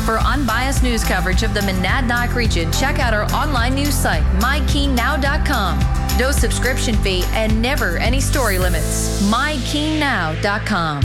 For unbiased news coverage of the Monadnock region, check out our online news site, mykeennow.com. No subscription fee and never any story limits. mykeennow.com.